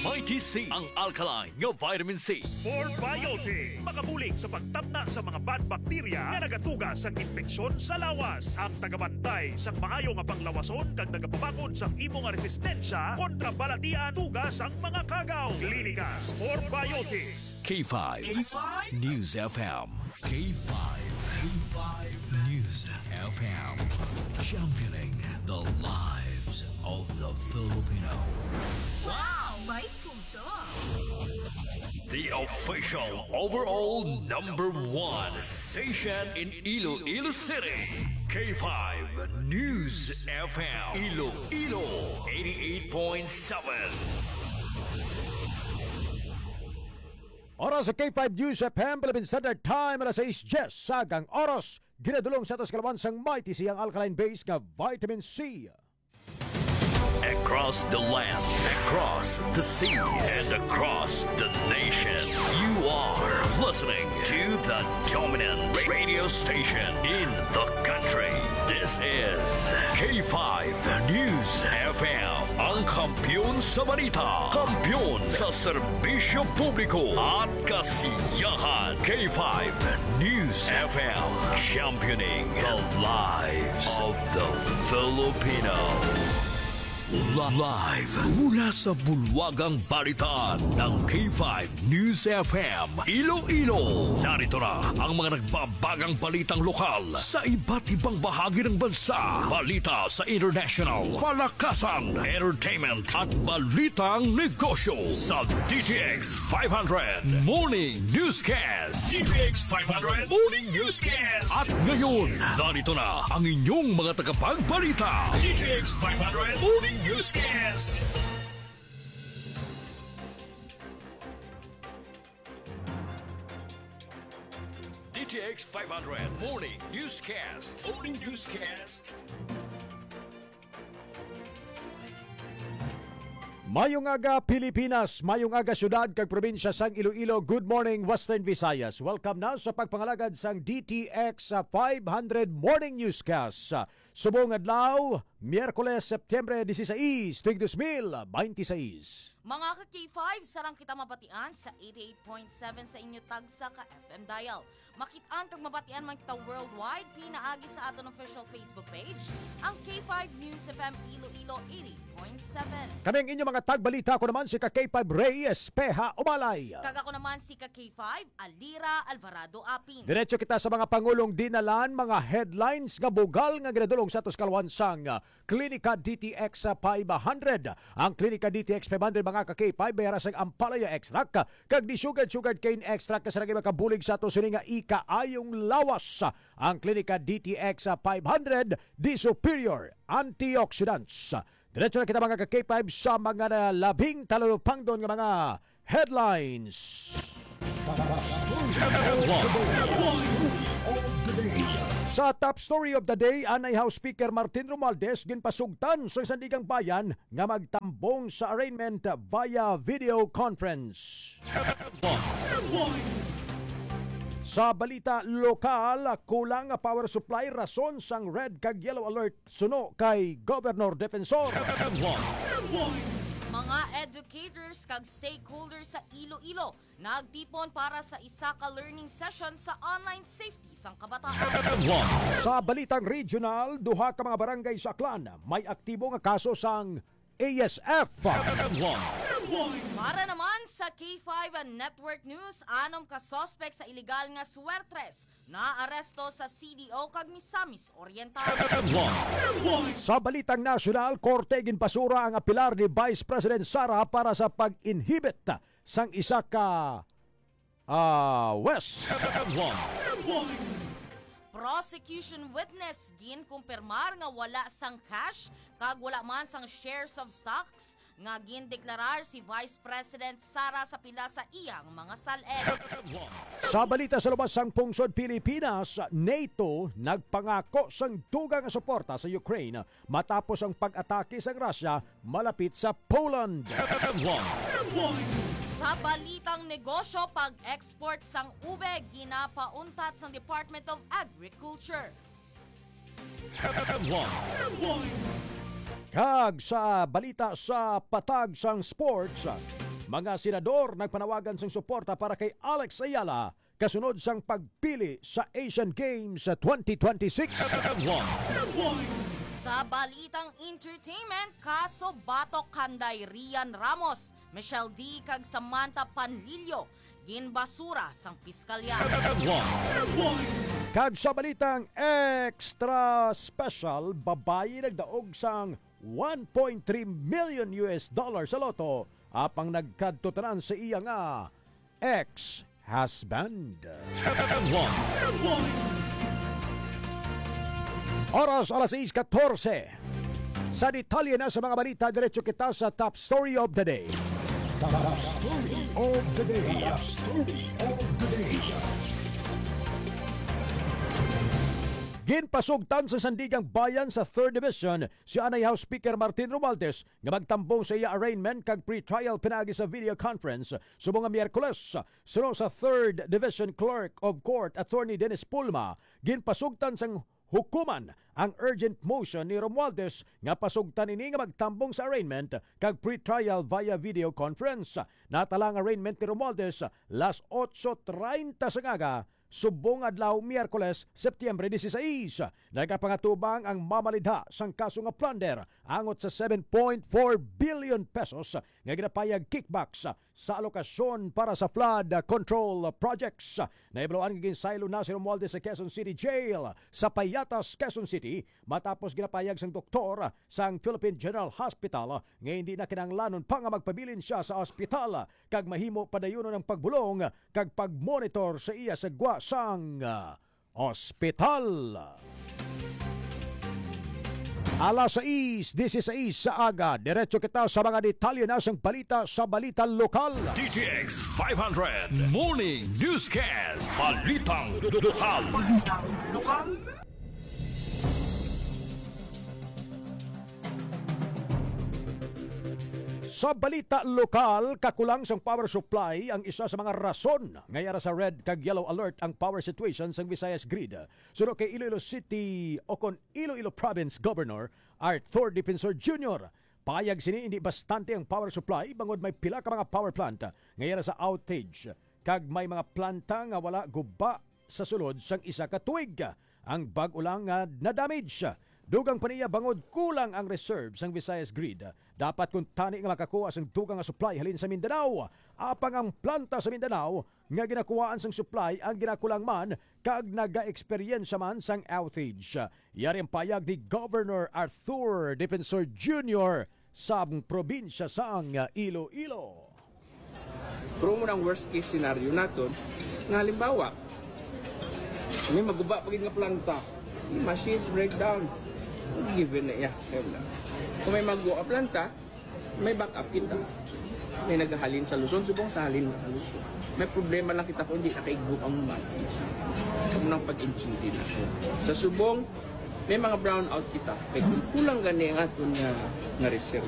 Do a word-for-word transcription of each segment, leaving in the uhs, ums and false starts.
Mighty C, ang alkaline nga vitamin C. Sport Biotics, makabulig sa pagtabna sa mga bad bacteria na nagatuga sa infeksyon sa lawas. Ang tagabantay sa maayo nga panglawason kag nagapabakod sa imo nga resistensya kontra balatian tugas ang mga kagaw. Klinika Sport Biotics. K five. K five News F M. K five. K five News F M. Championing the lives of the Filipino. Wow! May puso! The official overall number one station in Iloilo City. K five News F M. Iloilo eighty-eight point seven. Oras sa K five News F M, Philippine Standard Time, alas sais Jess, sagang oras. Ginadulong sa atos kalawansang mighty siyang alkaline base nga vitamin C. Across the land, across the seas, and across the nation, you are listening to the dominant radio station in the country. This is K five News F M, ang kampiyon sa balita, kampiyon sa serbisyo publiko at kasiyahan. K five News F M, championing the lives of the Filipino. Live mula sa bulwagang balitaan ng K five News F M Iloilo. Narito na ang mga nagbabagang balitang lokal sa iba't ibang bahagi ng bansa. Balita sa international, palakasan, entertainment at balitang negosyo sa D T X five hundred Morning Newscast. D T X five hundred Morning Newscast. At ngayon, narito na ang inyong mga tagapagbalita. D T X five hundred Morning Newscast. D T X five hundred Morning Newscast. Morning Newscast. Mayong aga Pilipinas, mayong aga syudad kag probinsya sang Iloilo. Good morning Western Visayas. Welcome na sa pagpangalagad sang D T X five hundred Morning Newscast. Subong adlaw, Miyerkules, Septembre dieciséis, tuig dos mil veintiséis. Mga ka-K five, sarang kita mabatian sa eighty-eight point seven sa inyo tagsa ka F M dial. Makitaan kag mabatian man kita worldwide, pinaagi sa aton official Facebook page, ang K five News F M Iloilo eighty point seven. Kami ang inyong mga tagbalita. Ako naman si ka K five Ray Espeja Umalay. Kag ako naman si ka-K five Alira Alvarado Apin. Diretso kita sa mga pangulong dinalan, mga headlines nga bugal nga ginadulong sa atos kalwansang Klinika D T X five hundred. Ang Klinika D T X five hundred mga ka K five bayara sa Ampalaya Extract kag di sugar sugar cane extract kasi naging makabulig sa ato sini nga ikaayong lawas. Ang Klinika D T X five hundred di superior antioxidants. Diretso na kita mga ka K five sa mga labing talupang doon nga mga headlines. Sa top story of the day, anay House Speaker Martin Romualdez ginpasugtan sa Sandigang Bayan nga magtambong sa arraignment via video conference. Sa balita lokal, kulang nga power supply rason sang red kag yellow alert suno kay Governor Defensor. Mga educators kag stakeholders sa Iloilo nagtipon para sa isa ka learning session sa online safety sang kabataan. Sa balitang regional, duha ka mga barangay sa Aklan may aktibo nga kaso sang A S F. Para naman sa K five Network News, anom ka suspect sa illegal nga swertres na aresto sa C D O kag Misamis Oriental. Sa balitang nasyonal, korte ginpasura ang apilar ni Vice President Sara para sa pag-inhibit sang isa ka uh, West. Prosecution witness gin kumpirmar nga wala sang cash kag wala man sang shares of stocks nga gin deklarar si Vice President Sara sa pila sa iyang mga saled. Sa balita sa lubas sang pungsod Pilipinas, NATO nagpangako sang dugang nga suporta sa Ukraine matapos ang pag-atake sang Russia malapit sa Poland. Sa balitang negosyo, pag-export sang ube ginapauntat sang Department of Agriculture. Kag sa balita sa patag sang sports, Mga senador nagpanawagan sang suporta para kay Alex Ayala kasunod sang pagpili sa Asian Games twenty twenty-six. Sa balitang entertainment, kaso batok kanday Rian Ramos, Michelle D. kag Samantha Panlilio, ginbasura sang piskalya. Kag sa balitang extra special, babayi nagdaog sang one point three million U S dollars sa loto apang nagkadtotanan sa iya nga ex-husband. Oras alas sais katorse. Sa detalye na sa mga balita, diretso kita sa top story of the day. Top story of the day. Top story of the day. Ginpasugtan sa Sandigang Bayan sa third Division si Anay House Speaker Martin Romualdez nga magtambong sa iya arraignment kag pre-trial pinagi sa video conference subong nga Miyerkules. Sunod sa third Division Clerk of Court Attorney Dennis Pulma, ginpasugtan sang hukuman ang urgent motion ni Romualdez nga pasugtan ini nga magtambong sa arraignment kag pre-trial via video conference. Natalang arraignment ni Romualdez las eight thirty sa ngaga subong adlaw Miyerkules, Setyembre dieciséis. Nagapangatubang ang mamalidha sang kaso nga plunder angot sa seven point four billion pesos nga ginapayag kickbacks sa alokasyon para sa flood control projects. Naibaloan nga ginsaylo na si Romualdez sa Quezon City Jail sa Payatas, Quezon City matapos ginapayag sang doktor sang Philippine General Hospital nga hindi na kinahanglanon pa nga magpabilin siya sa ospital kag mahimo padayunon ang pagbulong kag pagmonitor sa iya sa gwa sang ospital. Alas sais, dieciséis sa aga, diretso kita sa mga detalye na sang balita sa balita lokal. D T X five hundred Morning Newscast. Balitang lokal. Balitang lokal. Sa balita lokal, kakulang sang power supply ang isa sa mga rason ngayara sa red kag yellow alert ang power situation sang Visayas Grid. Suno kay Iloilo City o kon Iloilo Province Governor Arthur Defensor Junior Payag sini hindi bastante ang power supply bangod may pila ka mga power plant ngayara sa outage kag may mga planta nga wala guba sa sulod sang isa ka tuig. Ang bag ulang nga na-damage. Dugang paniya bangod kulang ang reserves sang Visayas Grid. Dapat kung tani nga makakuha sang dugang nga supply halin sa Mindanao. Apang ang planta sa Mindanao nga ginakuhaan sang supply ang ginakulang man kag naga-eksperyensya man sang outage. Yari ang payag ni Governor Arthur Defensor Junior sa probinsya sang Iloilo. Pero mo ng worst case scenario naton nga halimbawa may maguba pagid nga planta, may machines breakdown, given na iya. Kung may maguba planta, may backup kita. May naghahalin sa Luzon, subong sa halin sa Luzon. May problema lang kita kung hindi nakaigbo ang mati. Sa munang pag-intindi na. Sa subong, may mga brownout kita. May kulang gani ang aton nga, nga reserve.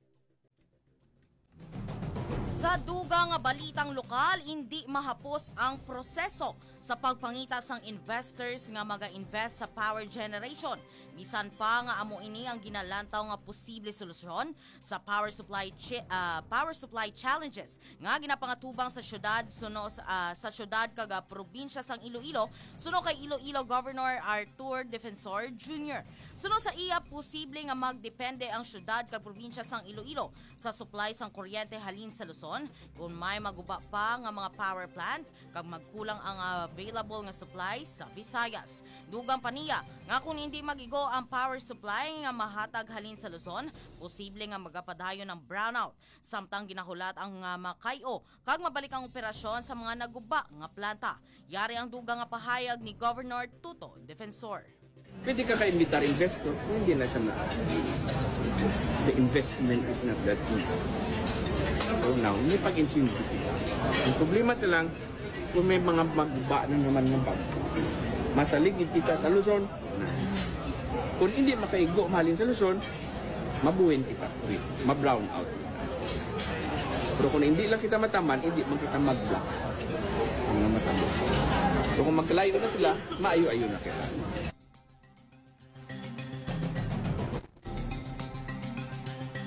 Sa dugang nga balitang lokal, hindi mahapos ang proseso sa pagpangita sang investors nga maga-invest sa power generation. Bisan pa nga amo ini ang ginalantaw nga posible solusyon sa power supply chi- uh, power supply challenges nga ginapangatubang sa syudad suno uh, sa syudad kag probinsya sang Iloilo suno kay Iloilo Governor Arthur Defensor Junior Suno sa iya posible nga magdepende ang syudad kag probinsya sang Iloilo sa supply sang kuryente halin sa Luzon kung may maguba pa nga mga power plant kag magkulang ang available nga supplies sa Visayas. Dugang paniya nga kung hindi magigo ang power supply nga mahatag halin sa Luzon, posible nga magapadayon ng brownout. Samtang ginahulat ang uh, makayo kag mabalik ang operasyon sa mga naguba nga planta. Yari ang dugang nga pahayag ni Governor Tuto Defensor. Pwede ka ka-invitar investor kung hindi na siya ma- the investment is not that easy. So now, hindi pag-insinti kita. Ang problema na lang, kung may mga magba na naman ng bag, masaligid kita sa Luzon, kung hindi makaigo mahalin sa Luzon, mabuhin kita, ma-brown out kita. Pero kung hindi lang kita mataman, hindi man kita mag-block. Ang mataman. So kung magkalayo na sila, maayo-ayo na kita. D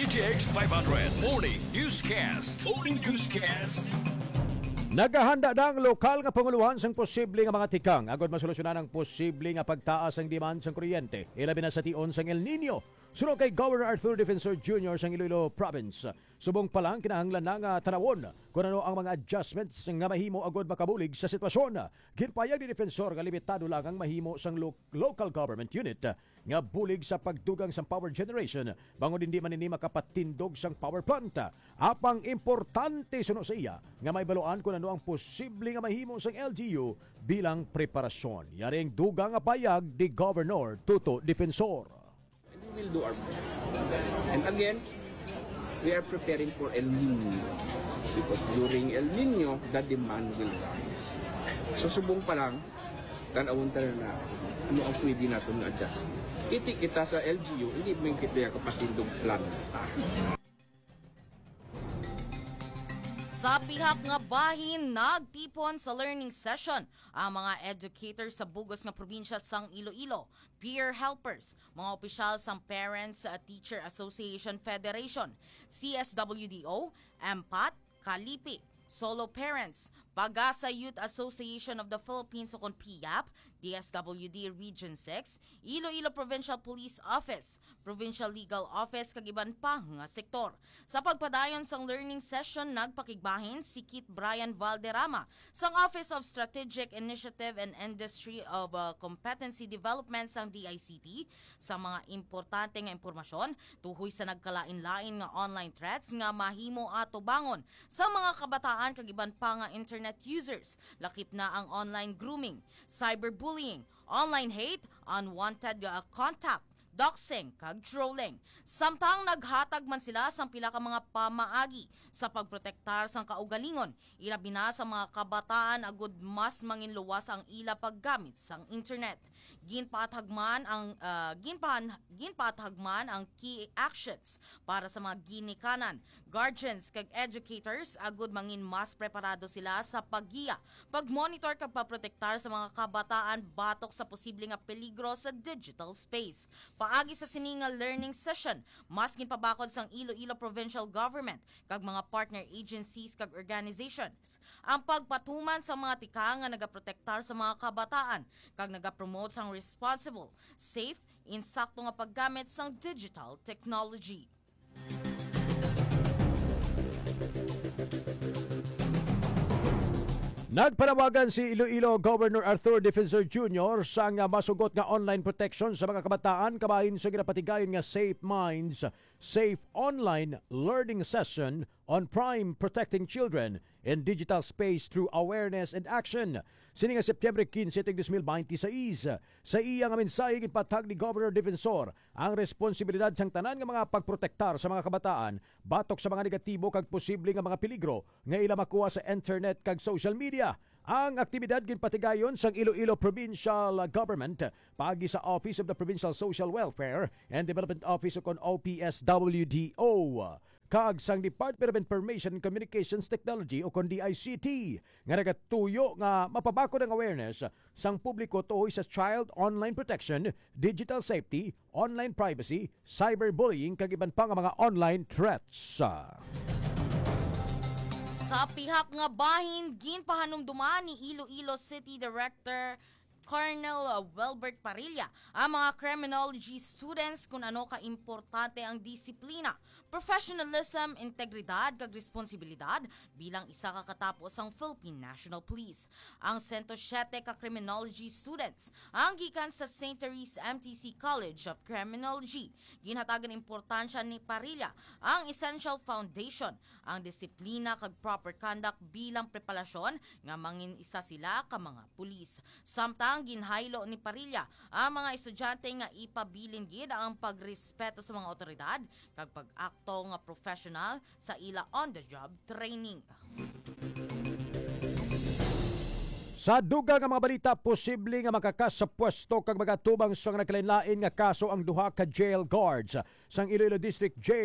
D T X five hundred Morning Newscast. Morning Newscast. Naghahanda na ang lokal nga panguluhan sang posible nga mga tikang agod masolusyonan ang posible nga pagtaas ang demand sang kuryente ilabi na sa tion sang El Nino. Sunod kay Governor Arthur Defensor Junior sang Iloilo Province. Subong pa lang kinahanglan na nga tanawon kung ano ang mga adjustments nga mahimo agod makabulig sa sitwasyon. Ginpayag ni Defensor nga limitado lang ang mahimo sang lo- local government unit nga bulig sa pagdugang sang power generation bangon hindi man ini makapatindog sang power plant. Apang importante suno sa iya nga may baluan kung ano ang posible nga mahimo sang L G U bilang preparasyon. Yaring dugang nga payag di Governor Tuto Defensor. And we will do our best. And again, we are preparing for El Nino because during El Nino, the demand will rise. So subong pa lang, tanawon tayo na ano ang pwede natin na adjust. Iti kita sa L G U, hindi mo kita yung kapatindong plan. Sa pihak nga bahin, nagtipon sa learning session ang mga educators sa bugos nga probinsya sang Iloilo, peer helpers, mga opisyal sang Parents uh, Teacher Association Federation, C S W D O, M P A T, Kalipi, Solo Parents, Pag-asa Youth Association of the Philippines o kon P I A P, D S W D Region six, Iloilo Provincial Police Office, Provincial Legal Office kag iban pa nga sektor. Sa pagpadayon sang learning session nagpakigbahin si Kit Brian Valderrama sang Office of Strategic Initiative and Industry of uh, Competency Development sang D I C T sa mga importante nga impormasyon tuhoy sa nagkalain-lain nga online threats nga mahimo ato bangon sa mga kabataan kag iban pa nga internet users. Lakip na ang online grooming, cyberbullying, online hate, unwanted uh, contact, doxing, kag trolling. Samtang naghatag man sila sang pila ka mga pamaagi sa pagprotektar sang kaugalingon, ilabi na sa mga kabataan agud mas manginluwas ang ila paggamit sang internet. Ginpaathagman ang uh, ginpan ginpaathagman ang key actions para sa mga ginikanan, guardians kag educators agud mangin mas preparado sila sa paggiya, pagmonitor kag pagprotektar sa mga kabataan batok sa posible nga peligro sa digital space. Paagi sa sininga learning session, mas ginpabakod sang Iloilo Provincial Government kag mga partner agencies kag organizations ang pagpatuman sa mga tika nga nagaprotektar sa mga kabataan kag nagapromote sang responsible, safe, insakto nga paggamit sang digital technology. Nagpanawagan si Iloilo Governor Arthur Defensor Junior sa nga masugot nga online protection sa mga kabataan kabahin sa ginapatigayon nga Safe Minds, Safe Online Learning Session on Prime Protecting Children in Digital Space through Awareness and Action. Sini nga September quince, twenty twenty-six. Sa iya nga mensahe ginpatag ni Governor Defensor ang responsibilidad sang tanan nga mga pagprotektar sa mga kabataan batok sa mga negatibo kag posible nga mga peligro nga ila makuha sa internet kag social media. Ang aktibidad ginpatigayon sang Iloilo Provincial Government paagi sa Office of the Provincial Social Welfare and Development Office o kon O P S W D O. Kag sang Department of Information and Communications Technology o kon D I C T nga nagatuyo nga mapabakod ang awareness sang publiko tuhoy sa child online protection, digital safety, online privacy, cyberbullying kag iban pa nga mga online threats. Sa pihak nga bahin, ginpahanumduman ni Iloilo City Director Colonel Welbert Parilla ang mga criminology students kung ano ka-importante ang disiplina, professionalism, integridad kag responsibilidad bilang isa ka katapos ang Philippine National Police. Ang one hundred seven ka criminology students ang gikan sa Saint Therese M T C College of Criminology. Ginhatagan importansya ni Parilla ang essential foundation, ang disiplina kag proper conduct bilang preparasyon nga mangin isa sila ka mga pulis. Samtang ginhaylo ni Parilla ang mga estudyante nga ipabilin gid ang pagrespeto sa mga otoridad kag pag-akto nga professional sa ila on-the-job training. Sa dugang nga mga balita, posible nga makakas sa pwesto kag magatubang sa nagkalain-lain nga kaso ang duha ka jail guards sang Iloilo District Jail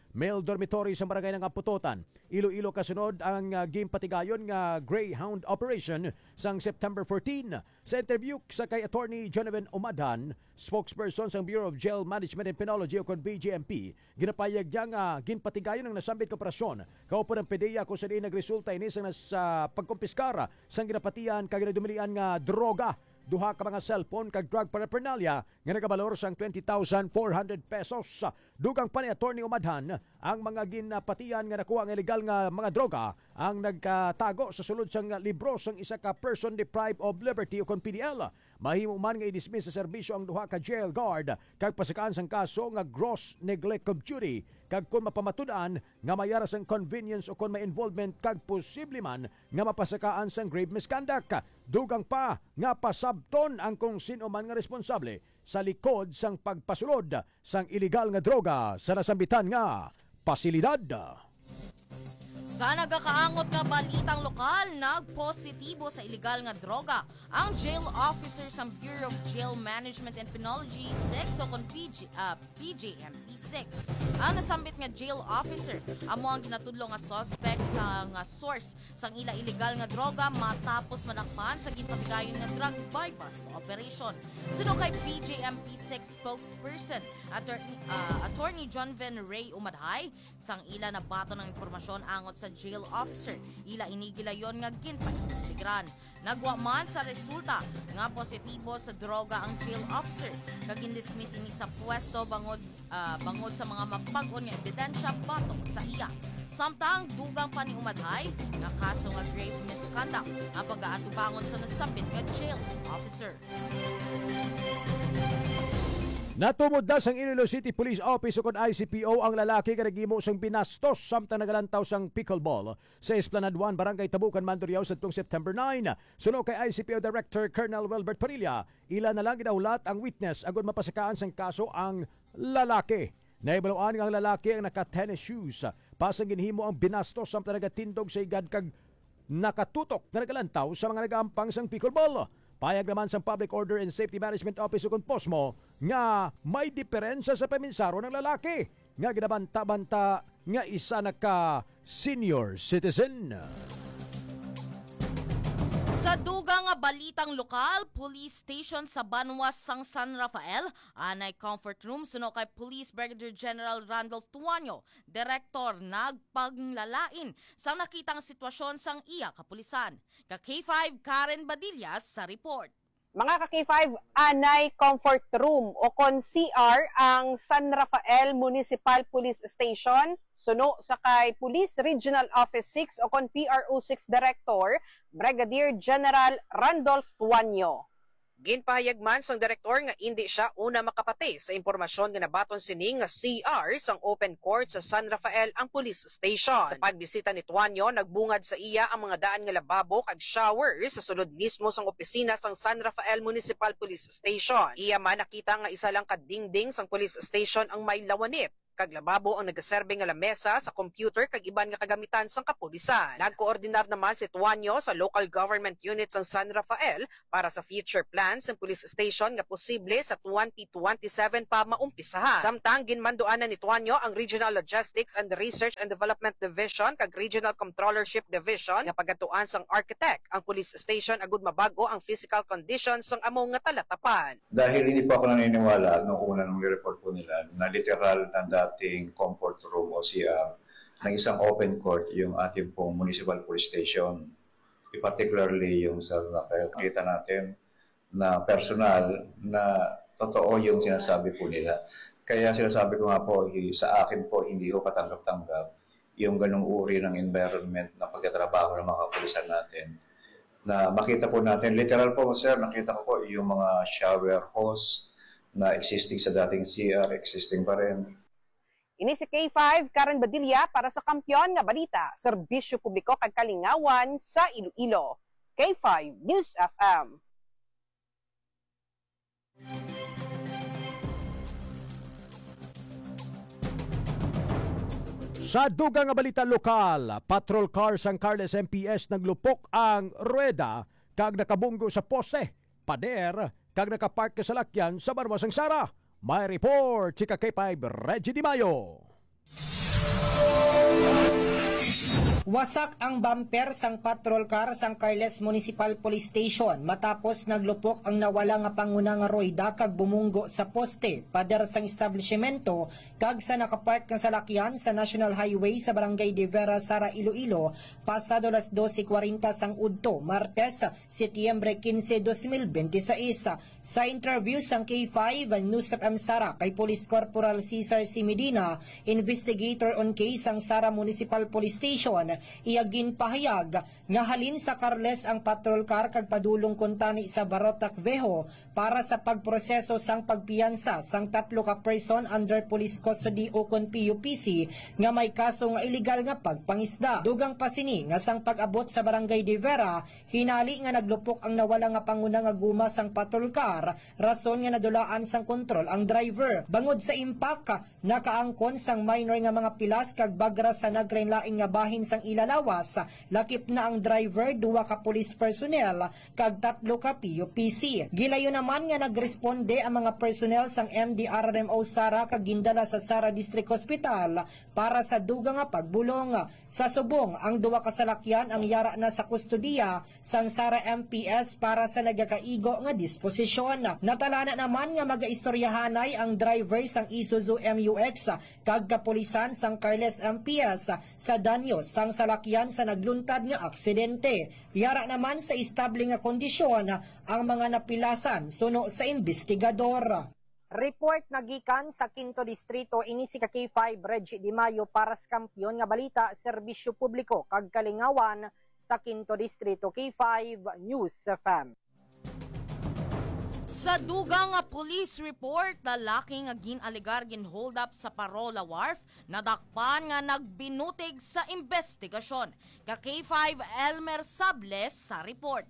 male dormitory sa barangay ng Aputotan. Iloilo kasunod ang uh, game patigayon nga Greyhound Operation sang September fourteen. Sa interview sa kay Attorney Jonaven Umadan, spokesperson sa Bureau of Jail Management and Penology o kon B J M P, ginapayag niya nga ginpatigayon ng nasambit ka operasyon. Kaupo ng P D E A kung saan nagresulta ini sa uh, pagkumpiskara sang ginapatian kag dumilian nga droga. Duha ka mga cellphone kag drug paraphernalia nga nagabalor sang twenty thousand four hundred pesos. Dugang pa ni Attorney Umadhan, ang mga ginapatian nga nakuha ang illegal nga mga droga ang nagkatago sa sulod sang libro sang isa ka person deprived of liberty o kon P D L. Mahimo man nga i-dismiss sa serbisyo ang duha ka jail guard kag pasakaan sang kaso nga gross neglect of duty kag kung mapamatud-an nga mayara sang convenience o kon may involvement kag posible man nga mapasakaan sang grave misconduct. Dugang pa nga pasabton ang kung sino man nga responsable sa likod sang pagpasulod sang illegal nga droga sa nasambitan nga pasilidad. Sa nagakaangot nga balitang lokal, nagpositibo sa illegal nga droga ang jail officer sa Bureau of Jail Management and Penology six o kon P J, uh, P J M P six. Ang nasambit nga jail officer amo ang ginatudlo nga suspect sa nga source sang ila illegal nga droga matapos manakpan sa ginpatigayon nga drug buy bust operation. Suno kay P J M P six spokesperson Attorney, uh, Attorney John Van Ray Umadhay, sang ila na bato ng impormasyon angot sa jail officer, ila inigilayon nga ginpaimbestigaran. Nagwa man sa resulta nga positibo sa droga ang jail officer kag indismiss ini sa pwesto bangod uh, bangod sa mga mapag-on nga ebidensya batok sa iya. Samtang dugang pa ni Umadhay nga kaso nga grave misconduct ang pag-aatubangon sa nasabit nga jail officer. Natumod na sang Iloilo City Police Office o kon I C P O ang lalaki nga nagimo sang binastos samtang nagalantaw sang pickleball sa Esplanade one, Barangay Tabukan, Mandurriao sa tuong September nine. Suno kay I C P O Director Colonel Wilbert Parilla, ila na lang ginaulat ang witness agon mapasakaan sang kaso ang lalaki. Naibaloan nga ang lalaki ang naka-tennis shoes. Pasang ginhimo ang binastos samtang nagatindog sa igad kag nakatutok na nagalantaw sa mga nagampang sang pickleball. Payag naman sa Public Order and Safety Management Office o Posmo nga may diferensya sa paminsaro ng lalaki nga ginabanta-banta nga isa na ka senior citizen. Sa duga nga balitang lokal, police station sa Banwas sang San Rafael, anay comfort room suno kay Police Brigadier General Randolph Tuanyo, direktor nagpaglalain sa nakitang sitwasyon sang iya kapulisan. Ka K five Karen Badillas sa report. Mga ka-K five, anay comfort room o kon C R ang San Rafael Municipal Police Station suno sa kay Police Regional Office six o kon P R O six Director Brigadier General Randolph Tuanyo. Ginpahayag man sang direktor nga hindi siya una makapati sa impormasyon nga nabaton sining nga C R sang open court sa San Rafael ang police station. Sa pagbisita ni Tuanyo, nagbungad sa iya ang mga daan nga lababo kag shower sa sulod mismo sang opisina sang San Rafael Municipal Police Station. Iya man nakita nga isa lang ka dingding sang police station ang may lawanit kag lababo ang nagaserbe nga lamesa sa computer kag iban nga kagamitan sang kapulisan. Nagkoordinar naman si Tuanyo sa local government units sang San Rafael para sa future plans ng police station nga posible sa twenty twenty-seven pa maumpisahan. Samtang ginmanduanan ni Tuanyo ang Regional Logistics and Research and Development Division kag Regional Controllership Division nga pagatuan sang architect ang police station agud mabago ang physical conditions sang amo nga talatapan. Dahil hindi po ako naniniwala nung una nung report po nila na literal na ating comfort room o C R ng isang open court yung ating pong municipal police station. Particularly yung sa Rafael, kita natin na personal na totoo yung sinasabi po nila. Kaya sinasabi ko nga po, sa akin po hindi ko katanggap-tanggap yung ganong uri ng environment na pagtatrabaho ng mga kapulisan natin. Na makita po natin, literal po sir, nakita ko po yung mga shower hose na existing sa dating C R, existing pa rin. Ini si K five Karen Badilla para sa Kampiyon nga Balita, Serbisyo Publiko kag Kalingawan sa Iloilo. K five News F M. Sa dugang nga balita lokal, patrol car sang Carles M P S naglupok ang rueda kag nakabunggo sa poste, pader kag nakapark ka sa lakyan sa Banwas ang Sara. May report si K five Reggie Di Mayo. Wasak ang bumper sang patrol car sang Carles Municipal Police Station matapos naglupok ang nawala nga panguna nga roida kag bumunggo sa poste pader sang establishmento kag sa nakapark nga salakyan sa National Highway sa Barangay de Vera, Sara, Iloilo pasado las twelve forty sang udto Martes, Setyembre quince, dos mil veintiséis. Sa interview sang K five News F M Sara kay Police Corporal Cesar C. Medina, investigator on case sang Sara Municipal Police Station, iyagin pahayag nga halin sa Carles ang patrol car kag padulong kuntani sa Barotac Veho para sa pagproseso sang pagpiyansa sang tatlo ka person under police custody o kon P U P C nga may kaso nga illegal nga pagpangisda. Dugang pasini nga sang pag-abot sa Barangay de Vera, hinali nga naglupok ang nawala nga panguna nga guma sang patrol car, rason nga nadulaan sang kontrol ang driver. Bangod sa impact, nakaangkon sang minor nga mga pilas kag bagra sa naglain-lain nga bahin sang ilalawas, lakip na ang driver, duwa ka police personnel kag tatlo ka P U P C. Gilayo naman nga nagresponde ang mga personnel sang M D R M O Sara kag gindala sa Sara District Hospital para sa dugang nga pagbulong. Sa subong, ang duwa ka salakyan ang yara na sa kustodiya sang Sara M P S para sa nagakaigo nga disposisyon. Natalana naman nga magaistoryahanay ang driver sang Isuzu M U X kag kapulisan sang Carles M P S sa danyo sang salakyan sa nagluntad nga aksidente. Yara naman sa estable nga kondisyon ang mga napilasan suno sa investigador. Report nagikan sa Quinto Distrito ini si K five Reggie Di Mayo para sa kampiyon nga balita, serbisyo publiko kag kalingawan sa Quinto Distrito. K five News F M. Sa dugang nga police report, lalaki nga ginaligar gin hold up sa Parola Wharf, nadakpan nga nagbinutig sa investigasyon. Ka K five Elmer Sables sa report.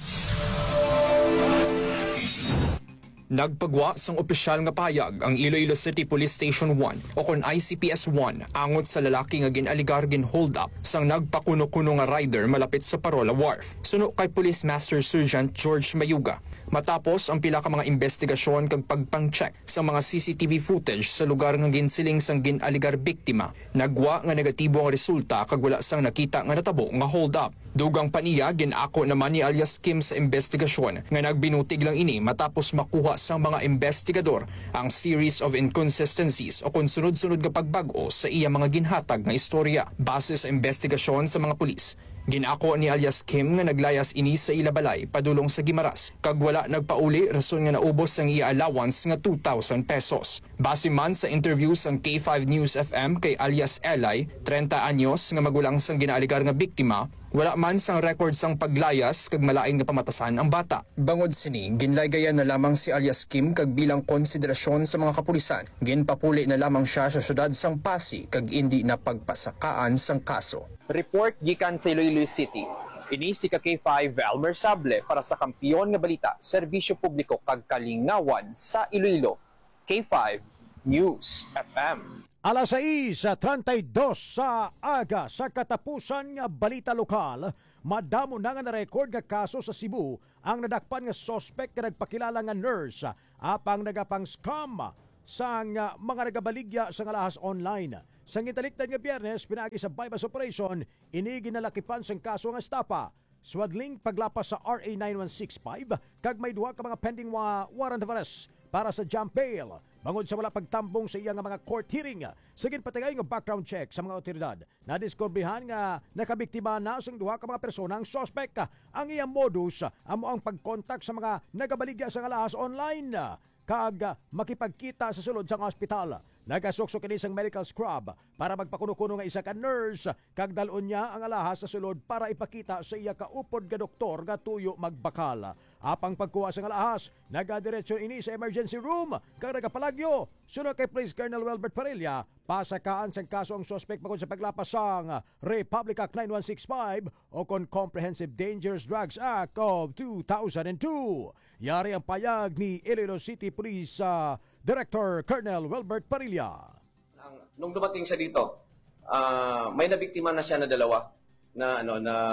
Nagpagwa sang opisyal nga payag ang Iloilo City Police Station one o kon I C P S one angot sa lalaki nga ginaligar gin hold up sang nagpakuno-kuno nga rider malapit sa Parola Wharf. Suno kay Police Master Sergeant George Mayuga. Matapos ang pila ka mga investigasyon kag pagpang-check sa mga C C T V footage sa lugar nga ginsiling sang ginaligar biktima, nagwa nga negatibo ang resulta kag wala sang nakita nga natabo nga hold up. Dugang paniya ginako naman ni alias Kim sa investigasyon nga nagbinutig lang ini matapos makuha sang mga investigador ang series of inconsistencies o kung sunod-sunod nga pagbag-o sa iya mga ginhatag nga istorya. Base sa investigasyon sa mga pulis, ginako ni alias Kim nga naglayas ini sa ilabalay padulong sa Gimaras kag wala nagpauli rason nga naubos ang iya allowance nga two thousand pesos. Base man sa interview sang K five News F M kay alias Elay, thirty anyos nga magulang sang ginaligar nga biktima, wala man sang record sang paglayas kag malain nga pamatasan ang bata. Bangod sini, ginlaygayan na lamang si alias Kim kag bilang konsiderasyon sa mga kapulisan. Ginpapuli na lamang siya sa syudad sang Pasig kag indi na pagpasakaan sang kaso. Report gikan sa Iloilo City. Ini si K five Elmer Sable para sa kampiyon nga balita, serbisyo publiko kag kalingawan sa Iloilo. K five News F M. Alas sais, thirty-two sa aga sa katapusan nga balita lokal, madamo na nga na-record nga kaso sa Cebu ang nadakpan nga suspect nga nagpakilala nga nurse apang nagapang scam sang uh, mga nagabaligya sa alahas online. Sang italiktad nga Biyernes, pinagi sa bypass operation, ini ginalakipan sang kaso nga estapa. Swadling paglapas sa R A nine one six five, kag may duha ka mga pending wa warrant of arrest para sa jump bail. Bangod sa wala pagtambong sa iyang mga court hearing, sagin patagay nga background check sa mga otoridad. Nadiskubrihan nga nakabiktima na sang duha ka mga persona ang suspect. Ang iyang modus amo ang pagkontak sa mga nagabaligya sa alahas online kag makipagkita sa sulod sa ospital. Nagasukso kini sang medical scrub para magpakuno-kuno nga isa ka nurse kag dalon niya ang alahas sa sulod para ipakita sa iya ka upod nga doktor nga tuyo magbakal. Apang pagkuha sang alahas, nagadiretso ini sa emergency room kag nagapalagyo. Sunod kay Police Colonel Welbert Parilla, pasakaan sang kaso ang suspect bangod sa paglapas sang Republic Act nine one six five o kon Comprehensive Dangerous Drugs Act of two thousand two. Yari ang payag ni Iloilo City Police uh, Director Colonel Welbert Parilla. Nung dumating siya dito, uh, may nabiktima na siya na dalawa na ano na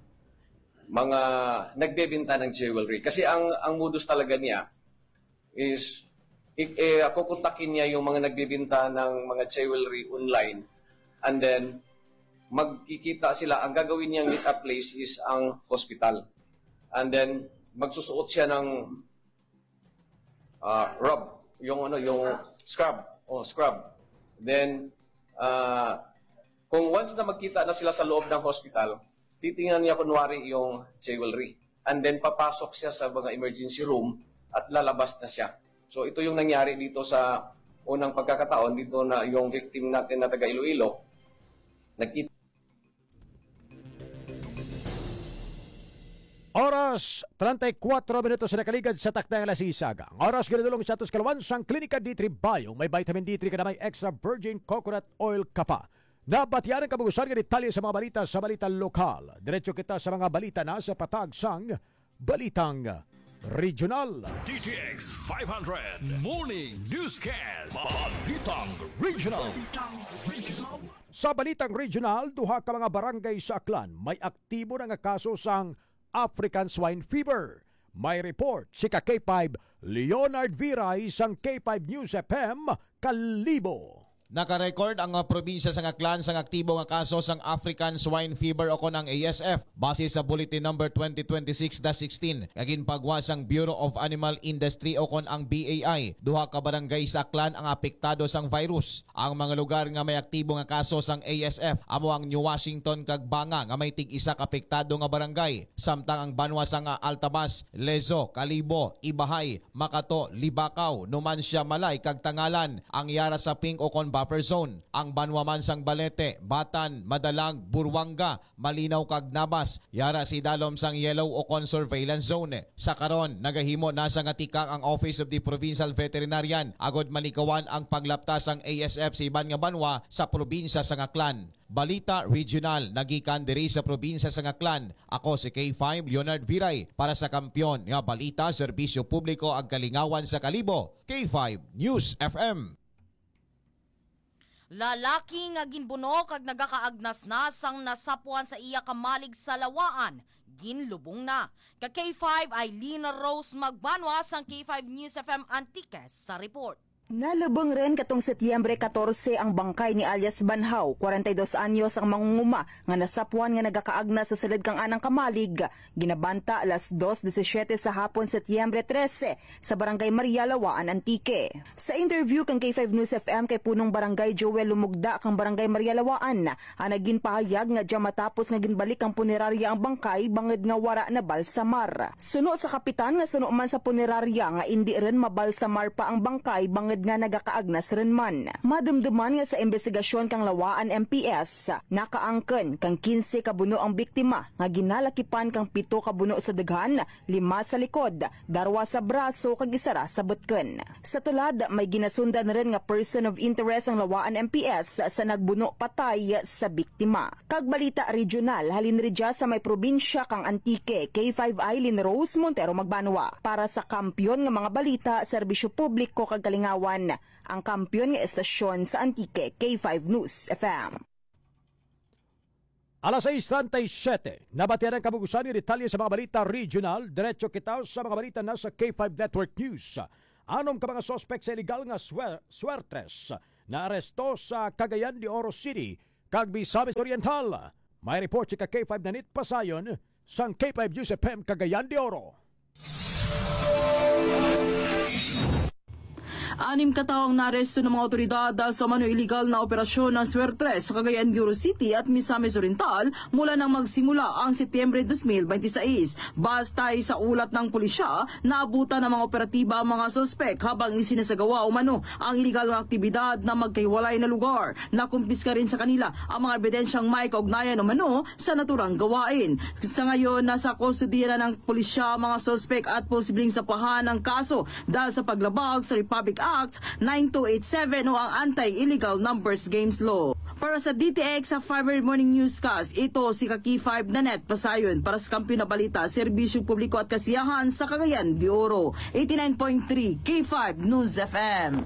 mga nagbebenta ng jewelry. Kasi ang ang modus talaga niya is ik, eh, kukontakin niya yung mga nagbebenta ng mga jewelry online, and then magkikita sila, ang gagawin niyang meet up place is ang hospital. And then, magsusuot siya ng uh, rub, yung ano, yung scrub, oh, scrub. Then, uh, kung once na magkita na sila sa loob ng hospital, titingnan niya kunwari yung jewelry. And then, papasok siya sa mga emergency room at lalabas na siya. So, ito yung nangyari dito sa unang pagkakataon, dito na yung victim natin na taga Iloilo, nagkita. Oras, trentacuatro minutos na nakaligad sa takdang alas isaga. Oras ginadulong sa atos kalawan sang Klinika D three Bio. May vitamin D three ka na may extra virgin coconut oil ka pa. Nabatiyan ang kabugusan ng detalye sa mga balita sa balita lokal. Diretso kita sa mga balita na sa patag sang Balitang Regional. D T X five hundred Morning Newscast. Balitang Regional. Sa Balitang Regional, duha ka mga barangay sa Aklan may aktibo na nga kaso sang African Swine Fever. May report si ka K five Leonard Viray sang K five News F M Kalibo. Nakarecord ang uh, probinsya sa Aklan sang aktibo nga kaso sang African Swine Fever o konang A S F base sa Bulletin Number twenty twenty-six dash sixteen kagin pagwas ang Bureau of Animal Industry o kon ang B A I. Duha ka barangay sa Aklan ang apektado sang virus. Ang mga lugar nga may aktibo nga kaso sang A S F amo ang New Washington kag Banga nga may tig-isa ka apektado nga barangay. Samtang ang banwa sang uh, Altabas, Lezo, Kalibo, Ibahay, Makato, Libakaw, Numancia, Malay kag Tangalan ang yara sa pink o kon buffer zone. Ang banwaman sang Balete, Batan, Madalag, Burwanga, Malinaw kag Nabas yara si dalom sang yellow o kon surveillance zone. Sa karon nagahimo na sa ngatikang ang Office of the Provincial Veterinarian agod malikawan ang paglaptas sang A S F sa iban nga banwa sa probinsya sang Aklan. Balita Regional nagikan diri sa probinsya sang Aklan. Ako si K five Leonard Viray para sa Kampiyon nga Balita Serbisyo Publiko ag Kalingawan sa Kalibo. K five News F M. Lalaki nga ginbuno kag nagakaagnas na sang nasapuan sa iya kamalig sa lawaan, ginlubong na. Ka K five ay Lina Rose Magbanwa sang K five News F M Antiques sa report. Nalubong rin katong Setyembre fourteen ang bangkay ni alias Banhaw, forty-two anyos ang mangunguma nga nasapuan nga nagakaagna sa silid kang anang kamalig. Ginabanta alas dos diecisiete sa hapon Setyembre thirteen sa Barangay Maria Lawaan, Antique. Sa interview kang K five News F M kay punong Barangay Joel Lumugda kang Barangay Maria Lawaan, ang naging pahayag nga dya matapos nga ginbalik ang punerarya ang bangkay banged nga wara na balsamar. Suno sa kapitan nga suno man sa punerarya nga indi rin mabalsamar pa ang bangkay banged nga nagakaagnas rin man. Madumduman nga sa investigasyon kang Lawaan M P S, nakaangken kang fifteen ka buno ang biktima nga ginalakipan kang pito ka buno sa daghan, lima sa likod, darwa sa braso kag isara sa butken. Sa tulad may ginasundan rin nga person of interest ang Lawaan M P S sa nagbuno patay sa biktima. Kag balita regional halin ridya sa may probinsya kang Antique, K five Eileen Rose Montero Magbanwa para sa Kampiyon nga mga balita, serbisyo publiko kag Kalingawan. Ang kampiyon nga estasyon sa Antique, K five News F M. Alas sais trentaisiete, nabatian ang kabugusan ni detalye sa mga balita regional. Diretso kita sa mga balita na sa K five Network News. Anom ka mga sospek sa illegal nga swer swertres na aresto sa Cagayan de Oro City, kag Misamis Oriental. May report si ka K five Nanit Pasayon sang K five News F M Cagayan de Oro. Anim katawang naresto ng mga otoridad dahil sa mano illegal na operasyon ng Swertres sa Cagayan de Oro City at Misamis Oriental mula nang magsimula ang Setyembre twenty twenty-six. Basta sa ulat ng pulisya, naabutan ng mga operatiba ang mga sospek habang isinasagawa umano ang illegal na aktibidad na magkaiwalay na lugar. Nakumpiska rin sa kanila ang mga ebidensyang may kaugnayan umano sa naturang gawain. Sa ngayon, nasa kustodiya na ng pulisya ang mga sospek at posibleng sapahan ng kaso dahil sa paglabag sa Republic Act nine two eight seven o ang Anti-Illegal Numbers Games Law. Para sa D T X sa Fiber Morning Newscast, ito si Kaki five Nanette Pasayon para sa Kampiyon na Balita, Serbisyo Publiko at Kasiyahan sa Cagayan de Oro. eighty-nine point three K five News F M.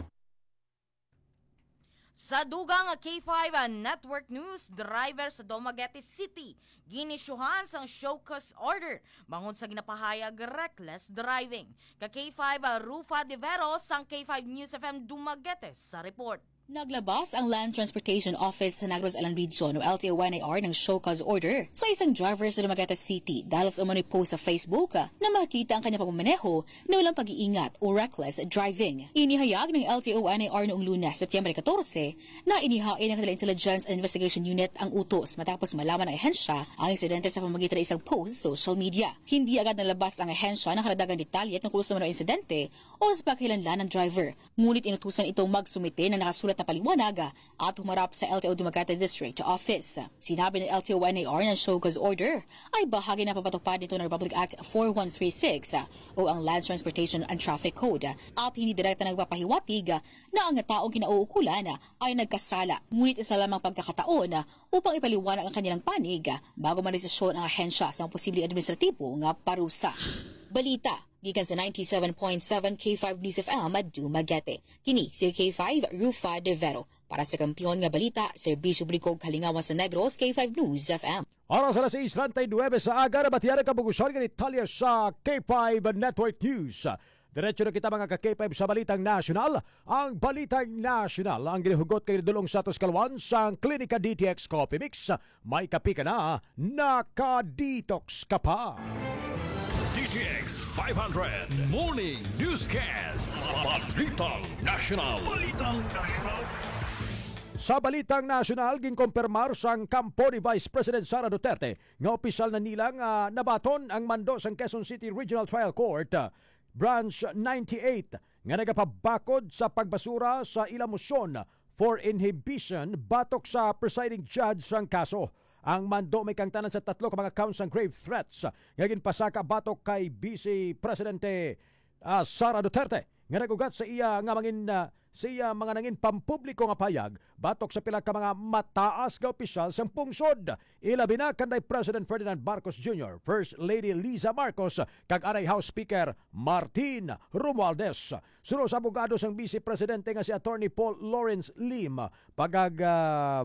Sa dugang K five Network News, driver sa Dumaguete City ginisyuhan sang show cause order bangon sa ginapahayag reckless driving. Ka K five Rufa De Veros sang K five News F M Dumaguete sa report. Naglabas ang Land Transportation Office sa Negros Island Region o L T O N A R ng show cause order sa isang driver sa Dumaguete City dahil sa umano'y post sa Facebook na makita ang kanyang pagmamaneho na walang pag-iingat o reckless driving. Inihayag ng L T O N A R noong Lunes, Setyembre fourteen na inihain ng kanilang Intelligence and Investigation Unit ang utos matapos malaman ng ahensya ang insidente sa pamamagitan ng isang post sa social media. Hindi agad nalabas ang ahensya ng karagdagang detalye tungkol sa umano'y insidente o sa pagkilanlan ng driver. Ngunit inutusan itong magsumite ng nakasulat na paliwanag at humarap sa L T O Dumaguete District Office. Sinabi ng L T O N A R na show cause order ay bahagi na papatupad nito ng Republic Act forty-one thirty-six o ang Land Transportation and Traffic Code at hindi direkta nagpapahiwatig na ang taong kinauukulan ay nagkasala. Ngunit isa lamang pagkakataon upang ipaliwanag ang kanilang panig bago maresisyon ang ahensya sa posibleng administratibo nga parusa. Balita gikan sa ninety-seven point seven K five News F M at Dumaguete. Kini si K five Rufa De Vero. Para sa kampiyon nga balita, Serbisyo Brikog Kalingawan sa Negros, K five News F M. Oras alas seis thirty-nine sa aga na batiyara kabugusan ng Italia sa K five Network News. Diretso na kita mga ka-K five sa Balitang National. Ang Balitang National ang ginihugot kay Dulong Santos Calwan sa Klinika D T X Coffee Mix. May kapi ka na, naka-detox ka pa. D T X five hundred Morning Newscast. Balitang National. Balitang National. Sa Balitang National, ginkompirmar sang kampo ni Vice President Sara Duterte nga opisyal na nilang uh, nabaton ang mando sang Quezon City Regional Trial Court, uh, Branch ninety-eight, nga nagapabakod sa pagbasura sa ilang motion for inhibition batok sa presiding judge sang kaso. Ang mando may kangtanan sa tatlo ka mga counts ng grave threats nga ginpasaka batok kay Vice Presidente uh, Sara Duterte nga nagugat sa iya nga mangin uh, sa iya mga nangin pampubliko nga payag batok sa pila ka mga mataas nga opisyal sang pungsod. Ilabi na kanday President Ferdinand Marcos Junior, First Lady Liza Marcos kag aray House Speaker Martin Romualdez. Suno sa abogado sang Vice Presidente nga si Attorney Paul Lawrence Lim pagag uh,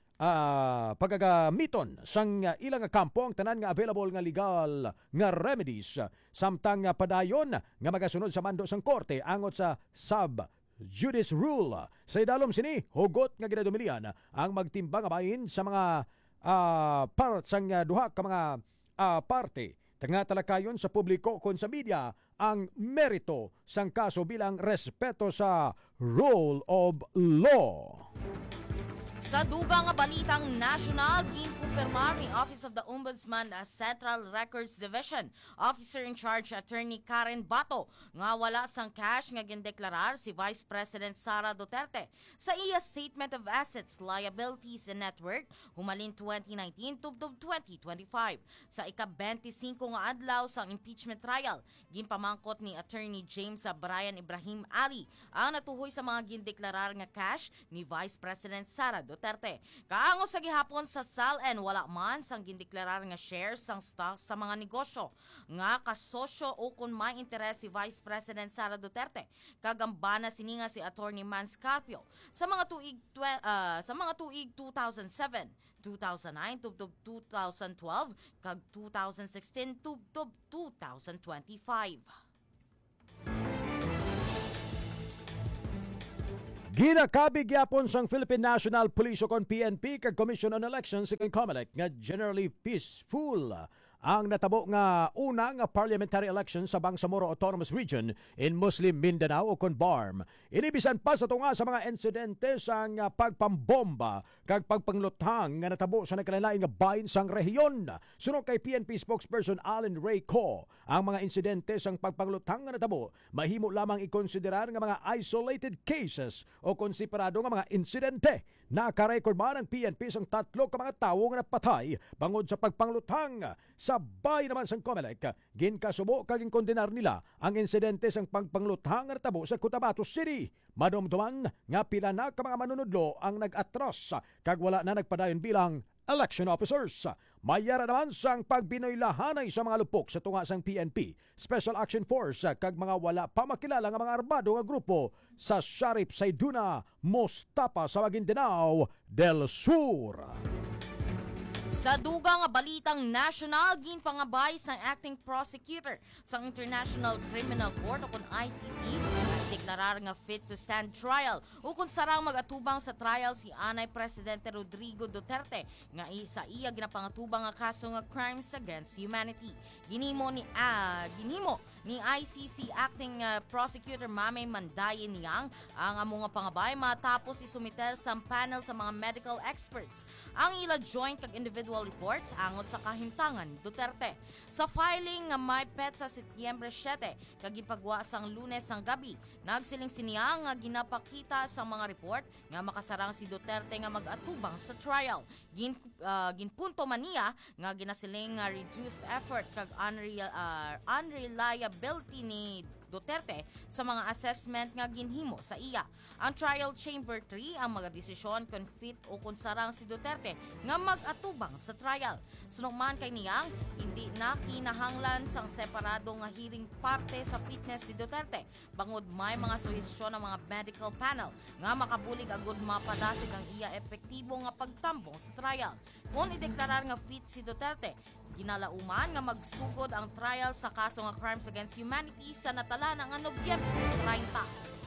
Uh, pagagamiton sang uh, ilang kampo ang tanan nga available nga legal nga remedies samtang uh, padayon nga magasunod sa mando sang korte angot sa sub judice rule. Sa idalom sini hugot nga ginadumilian ang magtimbang bahin sa mga uh, part sang uh, duha ka mga uh, parte tanga talakayon sa publiko kon sa media ang merito sang kaso bilang respeto sa rule of law. Sa dugang nga Balitang National, ginkumpirmar ni Office of the Ombudsman as Central Records Division Officer in Charge Attorney Karen Bato nga wala sang cash nga gindeklarar si Vice President Sara Duterte sa iya Statement of Assets, Liabilities and Net Worth humalin twenty nineteen tubtob twenty twenty-five. Sa ika-twenty-five nga adlaw sang impeachment trial, ginpamangkot ni Attorney James Brian Ibrahim Ali ang natuhoy sa mga gindeklarar nga cash ni Vice President Sara Duterte. Duterte. Kaango sa gihapon sa S A L N wala man sang gindeklarar nga shares sang stocks sa mga negosyo nga kasosyo o kung may interes si Vice President Sara Duterte. Kagambana sini nga si Attorney Mans Carpio sa mga tuig uh, sa mga tuig two thousand seven, two thousand nine tubtob two thousand twelve kag two thousand sixteen tubtob two thousand twenty-five. Ginakabig yapon sang Philippine National Police o kon P N P kag Commission on Elections kag COMELEC nga generally peaceful ang natabo nga una nga parliamentary election sa Bangsamoro Autonomous Region in Muslim Mindanao o kon B A R M. Inibisan pa sa tunga sa mga insidente sang pagpambomba kag pagpangluthang nga natabo sa nagkalain nga bahin sang rehiyon. Suno kay P N P spokesperson Alan Ray Co, ang mga insidente sang pagpangluthang nga natabo mahimo lamang ikonsiderar nga mga isolated cases o konsiderado nga mga insidente. Naka-record man ang P N P sang tatlo ka mga tawo nga napatay bangod sa pagpangluthang. Sabay naman sang COMELEC, ginkasubo kag kondenar nila ang insidente sang pagpangluthang nga natabo sa Cotabato City. Madumduman nga pila na ka mga manunudlo ang nag-atras kag wala na nagpadayon bilang election officers. Mayara naman sang pagbinoylahanay sa mga lupok sa tunga sang P N P, Special Action Force kag mga wala pa makilala nga mga armado nga grupo sa Sharif Saiduna, Mostapa sa Maguindanao del Sur. Sa dugang Balitang National, ginpangabay sang acting prosecutor sa International Criminal Court o kun I C C gideklarar nga fit to stand trial ukon sarang magatubang sa trial si Anay Presidente Rodrigo Duterte nga i- sa iya ginapangatubang nga kaso nga crimes against humanity. Ginimo ni ah, ginimo ni I C C Acting uh, Prosecutor Mame Mandaye Niang ang among nga pangabay matapos isumiter sa panel sa mga medical experts ang ila joint kag individual reports angot sa kahimtangan Duterte. Sa filing nga may pet sa Setyembre siyete kag gipagwa sang Lunes ang gabi, nagsiling siniya nga ginapakita sa mga report nga makasarang si Duterte nga mag-atubang sa trial. Gin uh, ginpunto man niya nga ginasiling nga reduced effort kag unreal, uh, unreliability ni Duterte sa mga assessment nga ginhimo sa iya. Ang Trial Chamber three ang mga desisyon kung fit o kung sarang si Duterte nga mag-atubang sa trial. Sunuman kay niyang, hindi na kinahanglan sang separado nga hearing parte sa fitness ni Duterte. Bangod may mga suhestyon ng mga medical panel nga makabulig agud mapadasig ang iya epektibo nga pagtambong sa trial. Kung ideklarar nga fit si Duterte, ginalauman nga magsugod ang trial sa kaso nga crimes against humanity sa natala ng Nobyembre treinta.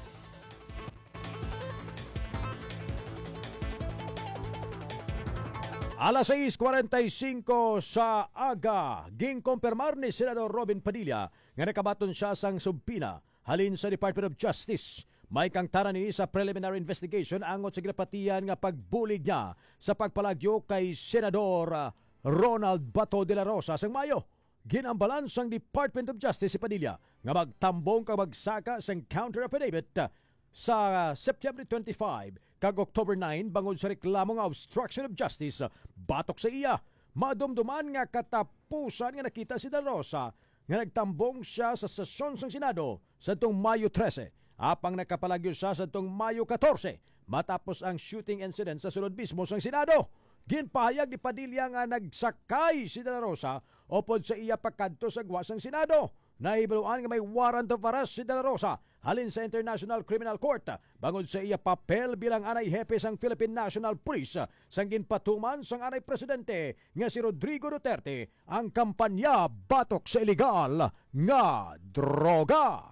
Alas sais kuwarenta y singko sa aga, gingkompirmar ni Senador Robin Padilla nga nakabaton siya sang subpina halin sa Department of Justice. May kangtaran ni sa preliminary investigation angot sa ginapatian nga pagbulig niya sa pagpalagyo kay Senador Ronald Bato de la Rosa sang Mayo. Ginambalan sang Department of Justice si Padilla nga magtambong kag magsaka sang counter affidavit sa September twenty-five kag October nine bangod sa reklamo nga obstruction of justice batok sa iya. Madumduman nga katapusan nga nakita si De La Rosa nga nagtambong siya sa sesyon sang Senado sa tong Mayo thirteen apang nakapalagyo siya sa tong Mayo fourteen matapos ang shooting incident sa sulod mismo sang Senado. Ginpahayag ni Padilla nga nagsakay si De La Rosa upod sa iya pagkadto sa gwasang Senado. Naibaluan nga may warrant of arrest si De La Rosa halin sa International Criminal Court bangod sa iya papel bilang anay hepe sang Philippine National Police sang ginpatuman sang anay presidente nga si Rodrigo Duterte ang kampanya batok sa ilegal nga droga.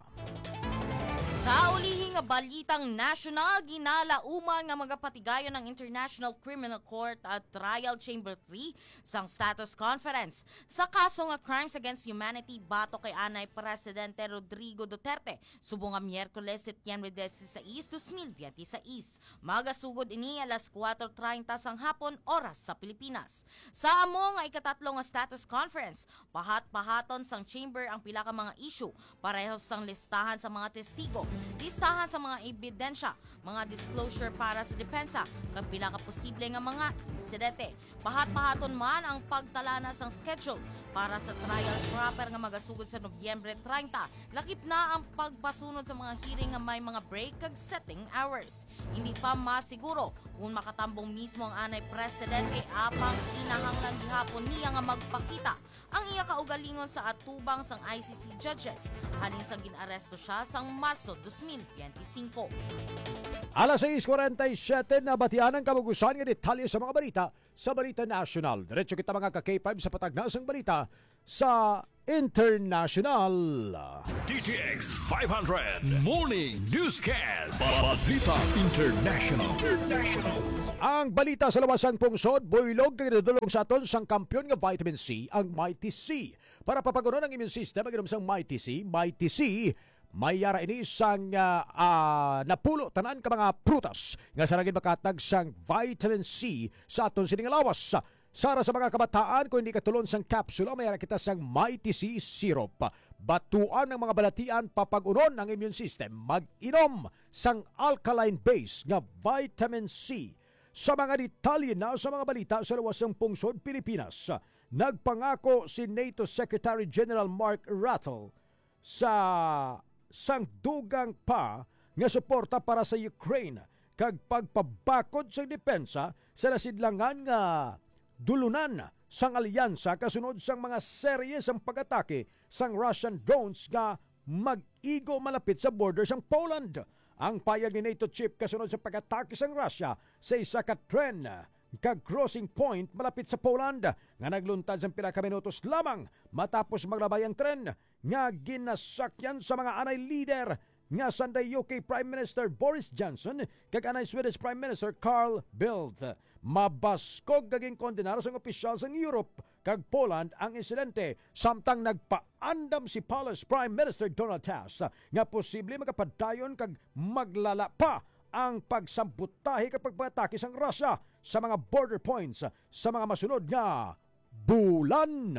Sa ulihing nga balitang national, ginalauman nga magapatigayon ng International Criminal Court at Trial Chamber three sang status conference sa kaso nga crimes against humanity bato kay anay Presidente Rodrigo Duterte subo nga Miyerkules Setyembre desiseis, twenty twenty-six. Magasugod ini alas kuwatro treinta sang hapon oras sa Pilipinas. Sa amo nga ikatatlo nga status conference, pahat-pahaton sang chamber ang pila ka mga issue parehas sang listahan sa mga testigo, listahan sa mga ebidensya, mga disclosure para sa depensa, kag pila ka posible nga mga insidente. Pahat-pahaton man ang pagtalana sang schedule para sa trial proper nga magasugod sa Nobyembre treinta. Lakip na ang pagpasunod sa mga hearing nga may mga break kag setting hours. Hindi pa masiguro kung makatambong mismo ang anay presidente apang kinahanglan gihapon niya nga magpakita ang iya kaugalingon sa atubang sang I C C judges halin sang ginaresto siya sang Marso twenty twenty-five. Alas sais kuwarenta y siyete na batian ang kabugusan nga detalye sa mga balita sa Balita National. Diretso kita mga ka-K five sa patagnasang balita sa International. D T X five hundred Morning Newscast. Balita International. International. Ang balita sa lawasang pungsod, buylog kag nadulong sa aton sang kampiyon nga vitamin C, ang Mighty C. Para papagunon ang immune system, ang sa Mighty C, Mighty C, may yara ini sang uh, uh, napulo tanan ka mga prutas nga saragin makatag sang vitamin C sa aton sining lawas. Sara sa mga kabataan, kung hindi katulon sang kapsula, may yara kita sang Mighty C syrup. Batuan ng mga balatian papagunon ang immune system, mag-inom sang alkaline base nga vitamin C. Sa mga detalye na sa mga balita sa lawasang pungsod Pilipinas, nagpangako si NATO Secretary General Mark Rattle sa sangdugang pa nga suporta para sa Ukraine kag pagpabakod sa depensa sa nasidlangan nga dulunan sang alyansa kasunod sang mga serye sang pag-atake sang Russian drones nga mag-igo malapit sa border sang Poland. Ang payag ni NATO chief kasunod sa pag-atake sang Russia sa isa ka tren kag crossing point malapit sa Poland nga nagluntad sa pila ka minutos lamang matapos maglabay ang tren nga ginasakyan sa mga anay leader nga sanday U K Prime Minister Boris Johnson kag anay Swedish Prime Minister Carl Bildt. Mabaskog gaging kondenar sa opisyal sa Europe kag Poland ang insidente samtang nagpaandam si Polish Prime Minister Donald Tusk nga posible makapadayon kag maglala pa ang pagsamputahi kapag pagpatake sang Russia sa mga border points sa mga masunod nga bulan.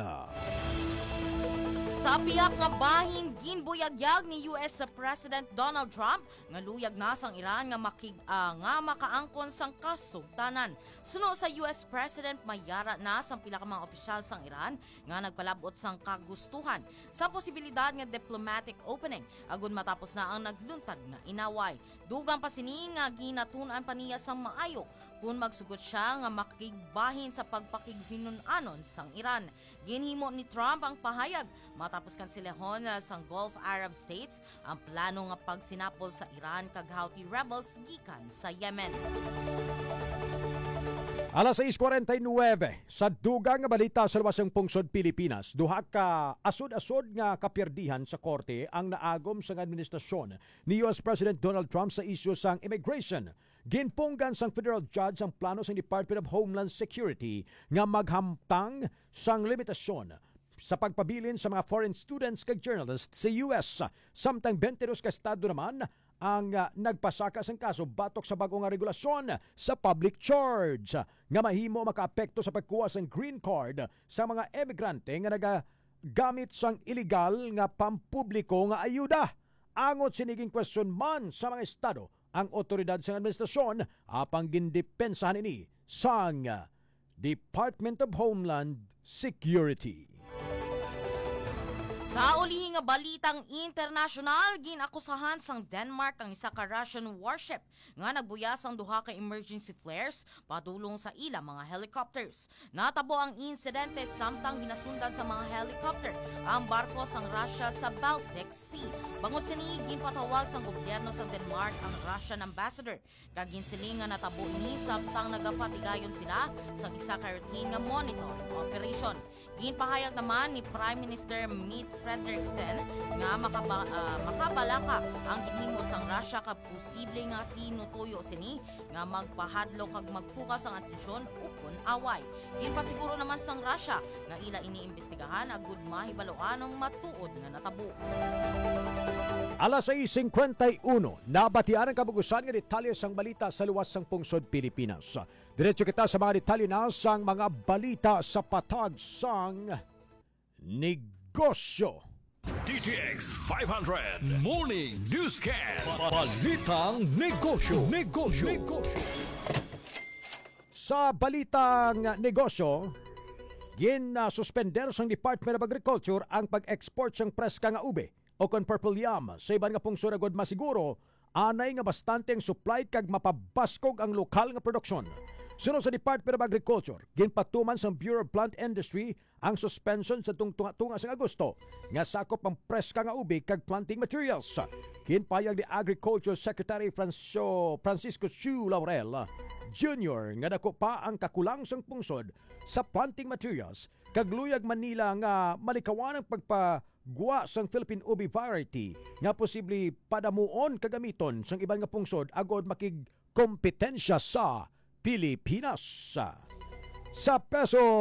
Sa biyak nga bahin ginbuyagyag ni U S President Donald Trump nga luyag na sang Iran nga makig uh, nga makaangkon sang kasugtanan. Suno sa U S President mayara na sang pila ka mga opisyal sang Iran nga nagpalabot sang kagustuhan sa posibilidad nga diplomatic opening agon matapos na ang nagluntad nga inaway. Dugang pa sini nga ginatun-an pa niya sang maayo kung magsugot siya nga makigbahin sa pagpakighinunanon sang Iran. Ginhimo ni Trump ang pahayag matapos kansilehon sang Gulf Arab States ang plano nga pagsinapol sa Iran kag Houthi rebels gikan sa Yemen. Alas sais kuwarenta y nuwebe, sa dugang nga balita sa lawasang pungsod Pilipinas, duha ka asod-asod nga kapierdihan sa korte ang naagom sa administrasyon ni U S President Donald Trump sa isyu sang immigration. Ginpunggan sang federal judge ang plano sa Department of Homeland Security nga maghamtang sang limitasyon sa pagpabilin sa mga foreign students kag journalists sa U S. Samtang twenty-two ka estado naman ang uh, nagpasaka sang kaso batok sa bagong nga regulasyon sa public charge nga mahimo makaapekto sa pagkuha sang green card sa mga emigrante nga nagagamit sang illegal nga pampubliko nga ayuda. Angot siniging question man sa mga estado ang otoridad sa administrasyon apang gindepensahan ini sang Department of Homeland Security. Sa ulihi nga balitang internasyonal, ginakusahan sang Denmark ang isa ka Russian warship nga nagbuyas ang duha ka emergency flares padulong sa ila mga helicopters. Natabo ang insidente samtang ginasundan sa mga helicopter ang barko sang Russia sa Baltic Sea. Bangod sini ginpatawag sang gobyerno sa Denmark ang Russian ambassador kag ginsiling nga natabo ini samtang nagapatigayon sila sa isa ka routine nga monitoring operation. Ginpahayag naman ni Prime Minister Mette Frederiksen nga makaba, uh, makabalaka ang ginhimo sang Russia kag posible nga tinutuyo sini nga magpahadlo kag magpukas ang atensyon upon away. Ginpasiguro naman sang Russia nga ila iniimbestigahan agud mahibaloan ang matuod nga natabo. Alas sais fifty-one, nabatian ang kabugusan nga detalye sang balita sa luwas sang pungsod Pilipinas. Diretso kita sa mga detalye na sang mga balita sa patag sang negosyo. D T X five hundred Morning Newscast. Balitang negosyo. Negosyo. Negosyo. Sa balitang negosyo, gin uh, suspender sang Department of Agriculture ang pag-export sang preska nga ube o kon purple yam sa iban nga pungsod agud masiguro anay nga bastante ang supply kag mapabaskog ang lokal nga produksyon. Sunod sa Department of Agriculture, ginpatuman sa Bureau of Plant Industry ang suspension sa tunga-tunga sa Agosto nga sakop ang preska nga ube kag planting materials. Ginpayag ni Agriculture Secretary Francisco, Francisco Chu Laurel Junior nga dako pa ang kakulang sang pungsod sa planting materials kag luyag Manila nga malikawan ang pagpagwa sang Philippine ube variety nga posible padamuon kagamiton sang iban nga pungsod agod makig kompetensya sa Pilipinas. Sa peso